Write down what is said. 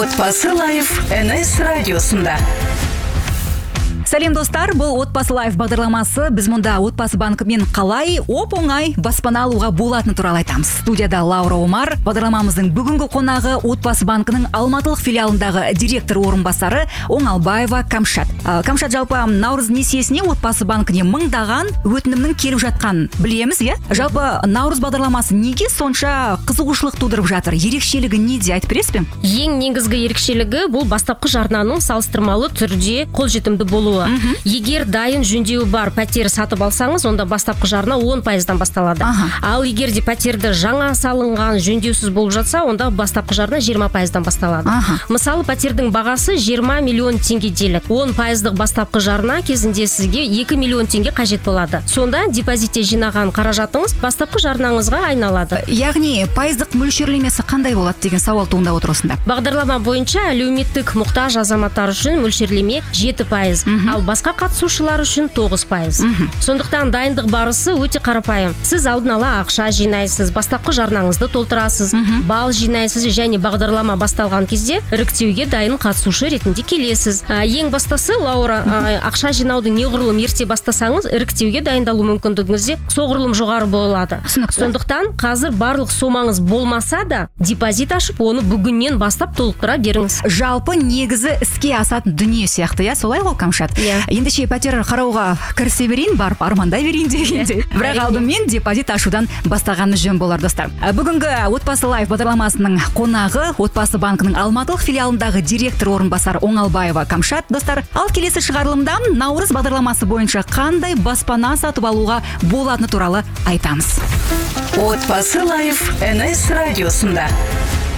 Отбасы лайф НС радиосында. Сәлем достар, бұл Отбасы лайф бағдарламасы. Біз мұнда Отбасы банкімен қалай оп-оңай баспана алуға болатыны туралы айтамыз. Студияда Лаура Омар, бағдарламамыздың бүгінгі қонағы Отбасы банкінің Алматылық филиалындағы директор орынбасары Оңалбаева Камшат. Камшат, жалпы наурыз несиесіне Отбасы банкіне мыңдаған өтінімнің келіп жатқанын білеміз, иә? Жалпы наурыз бағдарламасы неге сонша қызығушылық тудырып жатыр? Ерекшелігі неде, айтып бересіз бе? Ең негізгі ерекшелігі бұл бастапқы жарнаның салыстырмалы түрде қолжетімді болуы. Егер дайын жөндеуі бар пәтер сатып алсаңыз, онда бастапқы жарна 10%-дан басталады. Ал егер де пәтерді жаңа салынған жөндеусіз болып жатса, онда бастапқы жарна 20%-дан басталады. Мысалы, пәтердің бағасы 20 миллион теңге делік. 10%-дық бастапқы жарна кезінде сізге 2 миллион теңге қажет болады. Сонда депозитте жинаған қаражатыңыз бастапқы жарнаңызға айналады. Яғни пайыздық мөлшерлемесі қандай болады деген сауал туындап отыр осында. Бағдарлама бойынша әлеуметтік мұқтаж азаматтар үшін мөлшерлеме 7%, ал басқа қатысушылар үшін 9%. Сондықтан дайындық барысы өте қарапайым. Сіз алдын ала ақша жинайсыз, бастапқы жарнаңызды толтырасыз, балл жинайсыз және бағдарлама басталған кезде іріктеуге дайын қатысушы ретінде келесіз. Ең бастысы, Лаура, ақша жинауды неғұрлым ерте бастасаңыз, іріктеуге дайындалу мүмкіндігіңізде соғұрлым жоғары болады. Сондықтан қазір барлық сомаңыз болмаса да, депозит ашып, оны бүгіннен бастап толықтыра беріңіз. Жалпы негізі іске асатын дүние сияқты, иә, солай ғой, Камшат? Ендеше пәтер қарауға кірісе берейін, барып армандай берейін дегенде. Бірақ алдымен депозит ашудан бастағанымыз жөн болар, достар. Бүгінгі Отбасы лайф бағдарламасының қонағы Отбасы банкінің Алматылық филиалындағы директор орынбасары Оңалбаева Камшат, достар. Ал келесі шығарылымда наурыз бағдарламасы бойынша қандай баспана сатып алуға болатыны туралы айтамыз. Отбасы лайф НС радиосында.